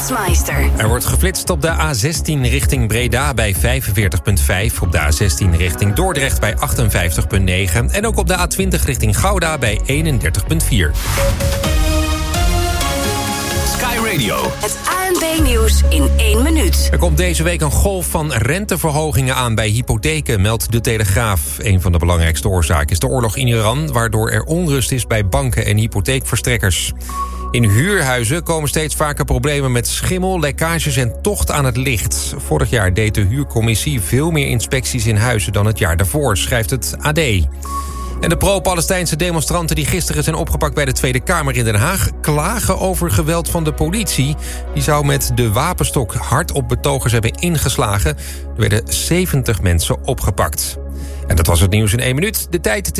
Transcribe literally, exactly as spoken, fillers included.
Flitsmeister. Er wordt geflitst op de A zestien richting Breda bij vijfenveertig komma vijf. Op de A zestien richting Dordrecht bij achtenvijftig komma negen. En ook op de A twintig richting Gouda bij eenendertig komma vier. Sky Radio. Het A N B-nieuws in één minuut. Er komt deze week een golf van renteverhogingen aan bij hypotheken, meldt De Telegraaf. Een van de belangrijkste oorzaken is de oorlog in Iran, waardoor er onrust is bij banken en hypotheekverstrekkers. In huurhuizen komen steeds vaker problemen met schimmel, lekkages en tocht aan het licht. Vorig jaar deed de huurcommissie veel meer inspecties in huizen dan het jaar daarvoor, schrijft het A D. En de pro-Palestijnse demonstranten die gisteren zijn opgepakt bij de Tweede Kamer in Den Haag klagen over geweld van de politie. Die zou met de wapenstok hard op betogers hebben ingeslagen. Er werden zeventig mensen opgepakt. En dat was het nieuws in één minuut. De tijd